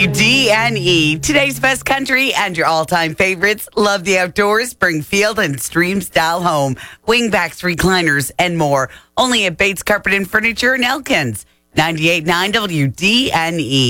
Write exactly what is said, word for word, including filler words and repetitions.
W D N E, today's best country and your all-time favorites. Love the outdoors, bring field and stream style home, wingbacks, recliners, and more. Only at Bates Carpet and Furniture in Elkins. ninety-eight point nine W D N E.